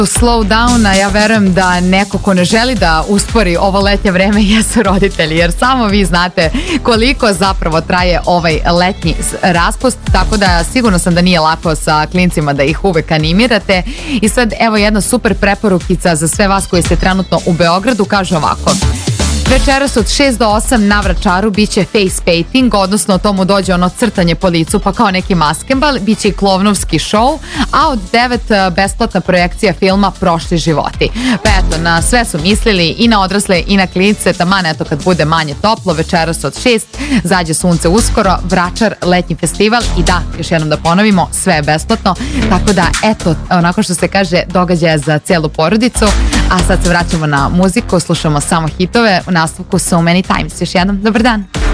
Slow down, a ja verujem da neko ko ne želi da uspori ovo letnje vreme jesu roditelji, jer samo vi znate koliko zapravo traje ovaj letnji raspust, tako da sigurno sam da nije lako sa klincima da ih uvek animirate. I sad evo jedna super preporukica za sve vas koji ste trenutno u Beogradu, kaže ovako: večeras od 6 do 8 na Vračaru biće face painting, odnosno tomu dođe ono crtanje po licu, pa kao neki maskembal, biće i klovnovski show, a od 9 besplatna projekcija filma Prošli životi. Pa eto, na sve su mislili, i na odrasle i na klince, taman eto kad bude manje toplo, večeras od 6, zađe sunce uskoro, Vračar, letnji festival, i da, još jednom da ponovimo, sve je besplatno, tako da eto, onako što se kaže, događaja za celu porodicu. A sad se vraćamo na muziku, slušamo samo hitove, u nastavku So Many Times. Još jednom, dobar dan.